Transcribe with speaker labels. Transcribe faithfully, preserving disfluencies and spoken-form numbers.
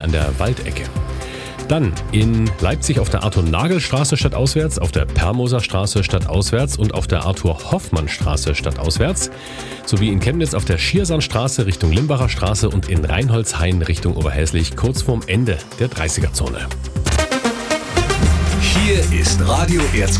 Speaker 1: an der Waldecke. Dann in Leipzig auf der Arthur-Nagel-Straße stadtauswärts, auf der Permoser Straße stadtauswärts und auf der Arthur-Hoffmann-Straße stadtauswärts, sowie in Chemnitz auf der Schiersandstraße Richtung Limbacher Straße und in Reinholzhain Richtung Oberhäslich kurz vorm Ende der dreißiger Zone.
Speaker 2: Hier ist Radio Erzgebirge.